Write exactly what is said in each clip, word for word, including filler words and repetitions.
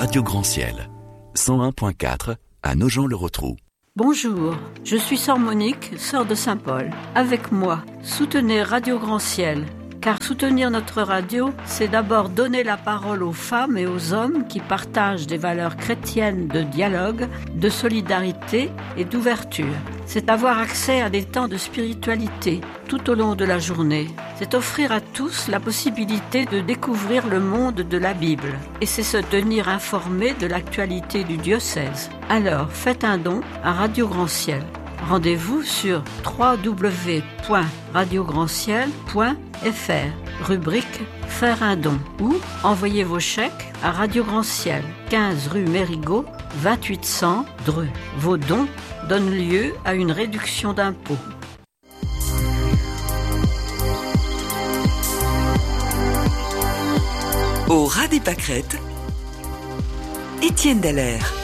Radio Grand Ciel, cent un point quatre à Nogent-le-Rotrou. Bonjour, je suis sœur Monique, sœur de Saint-Paul. Avec moi, soutenez Radio Grand Ciel. Car soutenir notre radio, c'est d'abord donner la parole aux femmes et aux hommes qui partagent des valeurs chrétiennes de dialogue, de solidarité et d'ouverture. C'est avoir accès à des temps de spiritualité tout au long de la journée. C'est offrir à tous la possibilité de découvrir le monde de la Bible. Et c'est se tenir informé de l'actualité du diocèse. Alors, faites un don à Radio Grand Ciel. Rendez-vous sur w w w point radio grand ciel point f r, rubrique « Faire un don » ou envoyez vos chèques à Radio Grand Ciel, quinze rue Mérigot, vingt-huit cents Dreux. Vos dons donnent lieu à une réduction d'impôts. Au ras des pâquerettes, Étienne Dallaire.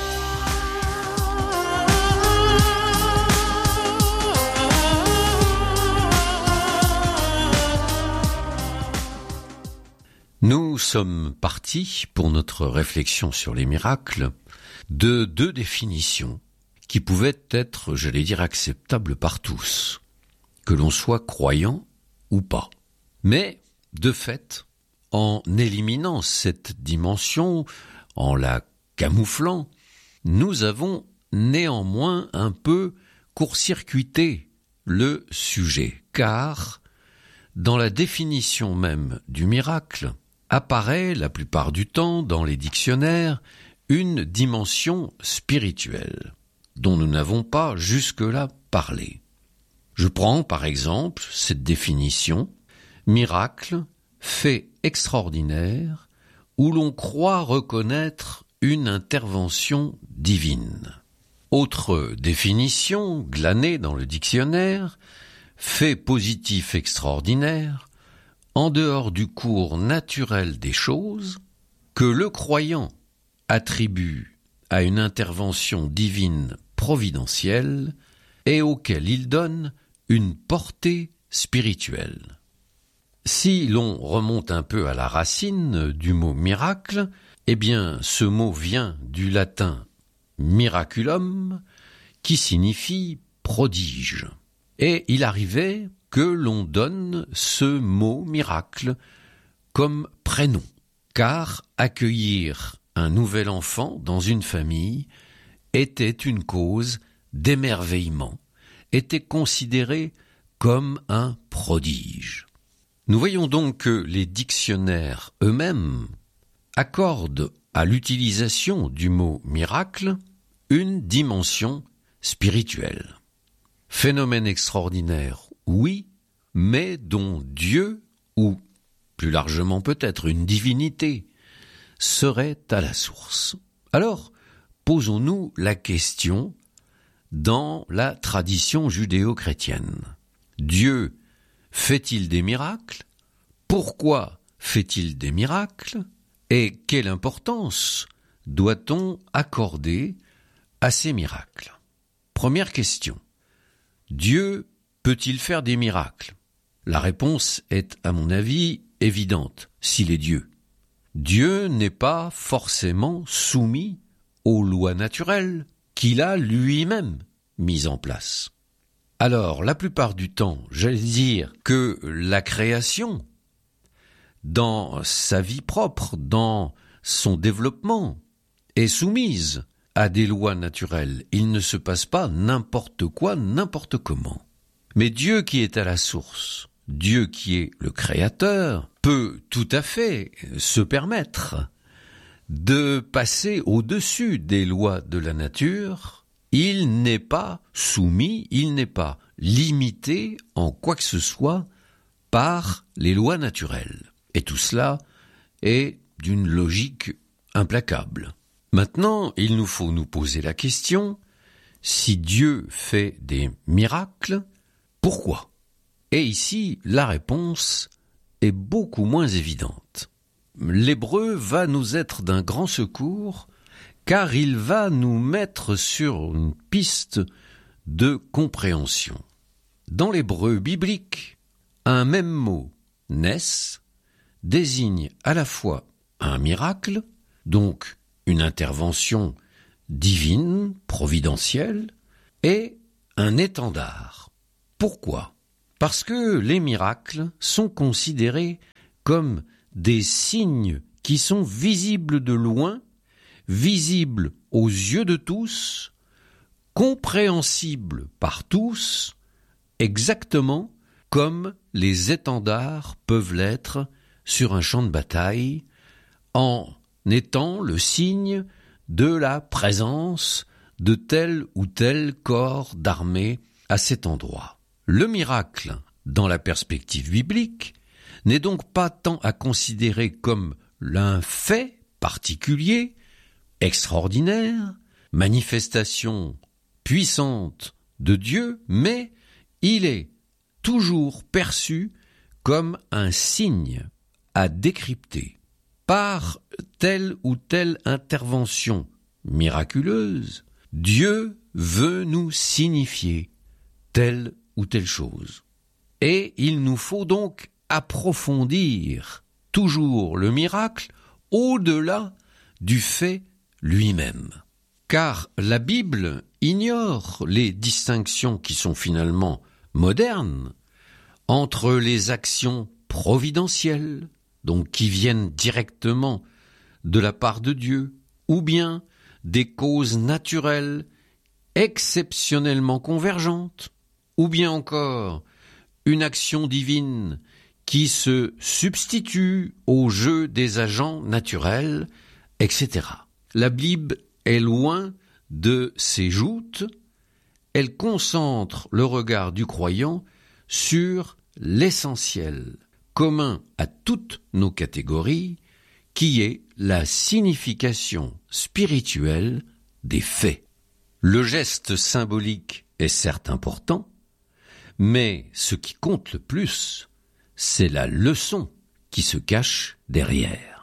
Nous sommes partis, pour notre réflexion sur les miracles, de deux définitions qui pouvaient être, j'allais dire, acceptables par tous, que l'on soit croyant ou pas. Mais, de fait, en éliminant cette dimension, en la camouflant, nous avons néanmoins un peu court-circuité le sujet, car, dans la définition même du miracle, apparaît la plupart du temps dans les dictionnaires une dimension spirituelle dont nous n'avons pas jusque-là parlé. Je prends par exemple cette définition: miracle, fait extraordinaire où l'on croit reconnaître une intervention divine. Autre définition glanée dans le dictionnaire: fait positif extraordinaire, en dehors du cours naturel des choses, que le croyant attribue à une intervention divine providentielle et auquel il donne une portée spirituelle. Si l'on remonte un peu à la racine du mot miracle, eh bien ce mot vient du latin miraculum, qui signifie prodige. Et il arrivait que l'on donne ce mot miracle comme prénom, car accueillir un nouvel enfant dans une famille était une cause d'émerveillement, était considéré comme un prodige. Nous voyons donc que les dictionnaires eux-mêmes accordent à l'utilisation du mot miracle une dimension spirituelle. Phénomène extraordinaire, oui, mais dont Dieu, ou plus largement peut-être une divinité, serait à la source. Alors, posons-nous la question dans la tradition judéo-chrétienne. Dieu fait-il des miracles? Pourquoi fait-il des miracles? Et quelle importance doit-on accorder à ces miracles? Première question. Dieu peut-il faire des miracles? La réponse est, à mon avis, évidente, s'il est Dieu. Dieu n'est pas forcément soumis aux lois naturelles qu'il a lui-même mises en place. Alors, la plupart du temps, j'allais dire que la création, dans sa vie propre, dans son développement, est soumise à des lois naturelles. Il ne se passe pas n'importe quoi, n'importe comment. Mais Dieu qui est à la source, Dieu qui est le créateur, peut tout à fait se permettre de passer au-dessus des lois de la nature. Il n'est pas soumis, il n'est pas limité en quoi que ce soit par les lois naturelles. Et tout cela est d'une logique implacable. Maintenant, il nous faut nous poser la question, si Dieu fait des miracles, pourquoi? Et ici, la réponse est beaucoup moins évidente. L'hébreu va nous être d'un grand secours, car il va nous mettre sur une piste de compréhension. Dans l'hébreu biblique, un même mot, nes, désigne à la fois un miracle, donc une intervention divine, providentielle, et un étendard. Pourquoi ? Parce que les miracles sont considérés comme des signes qui sont visibles de loin, visibles aux yeux de tous, compréhensibles par tous, exactement comme les étendards peuvent l'être sur un champ de bataille, en étant le signe de la présence de tel ou tel corps d'armée à cet endroit. Le miracle, dans la perspective biblique, n'est donc pas tant à considérer comme un fait particulier, extraordinaire, manifestation puissante de Dieu, mais il est toujours perçu comme un signe à décrypter. Par telle ou telle intervention miraculeuse, Dieu veut nous signifier telle ou telle chose. Et il nous faut donc approfondir toujours le miracle au-delà du fait lui-même. Car la Bible ignore les distinctions qui sont finalement modernes entre les actions providentielles, donc qui viennent directement de la part de Dieu, ou bien des causes naturelles exceptionnellement convergentes, ou bien encore une action divine qui se substitue au jeu des agents naturels, et cetera. La Bible est loin de ces joutes, elle concentre le regard du croyant sur l'essentiel, commun à toutes nos catégories, qui est la signification spirituelle des faits. Le geste symbolique est certes important, mais ce qui compte le plus, c'est la leçon qui se cache derrière.